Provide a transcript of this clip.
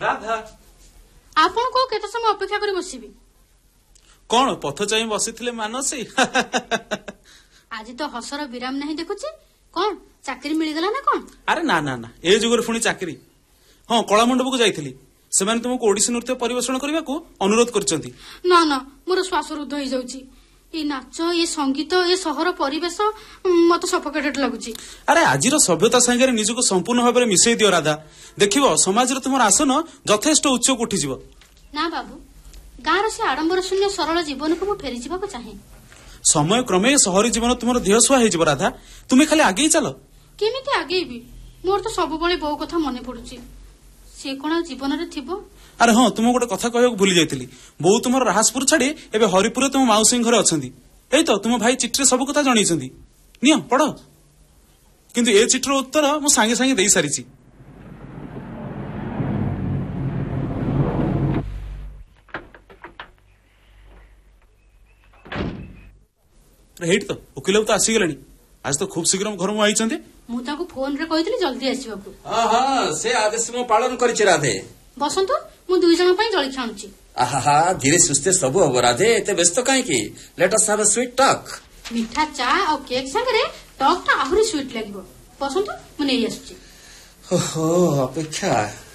राधा आपण को केते समय अपेक्षा करी बसिबी कौन पथ चाहि बसी मानसी आज तो हसर विराम नहीं देखुची कौन चाकरी मिलगला ना कौन अरे ना ना ना ए जुगर पुणी चाकरी हाँ कला मंडप को जाइथिली सेमाने तुमको ओडिसी नृत्य परिवेषण करने को अनुरोध करछंती ना ना मोर श्वास रुद्ध हो जाउची ये नाच ये संगीत ये सहर परिवेश मत सफोकेटेड लगुची अरे आजिर सभ्यता संगे निजको संपूर्ण भाव में मिसई दियो राधा देखिबो समाज रे तुमर आसन यथेष्ट उच्च को उठी जिवो ना बाबू गाँव से आडंबर शून्य सरल जीवन को फेरी जावाक चाहे समय क्रमे शहरी जीवन तुम देह सुहा हो राधा तुम्हें खाली आगे चल केमिति आगेबी मोर तो सब बळे बो कथा मने पडुची से कोन जीवन रे थिबो अरे हाँ तुम गोटे कथा कहूँ भूली जाइली बो तुम राजपुर छाड़ी एवं हरिपुर तुम मौसी घर अच्छा यही तो तुम भाई चिट्ठी सब कथा जन नियो पढ़ किंतु ए चिट्ठीर उत्तर मु सांगे सांगे दे सारी हेट तो वकिल तो आसीगले आज तो खूब शीघ्र घर मुझे मुझे फोन रे कही जल्दी आसवाक हाँ हाँ से आदेश मु पालन करिछि राधे बसंतु मु दुई जन पई जळी खाणुची आहा धीरे सुस्थे सब हबो राधे एते व्यस्त काहे की let us have a sweet talk मिठा चा और केक संगे टॉक ता आहुरी स्वीट लागबो बसंतु मु नै आसुची ओहो अपेक्षा